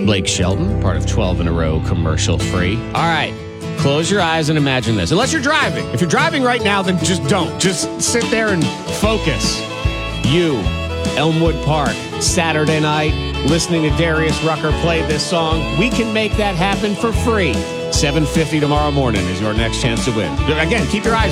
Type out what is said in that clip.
Blake Shelton, part of 12 in a row, commercial free. All right. Close your eyes and imagine this. Unless you're driving. If you're driving right now, then just don't. Just sit there and focus. You, Elmwood Park, Saturday night, listening to Darius Rucker play this song. We can make that happen for free. $7.50 tomorrow morning is your next chance to win. Again, keep your eyes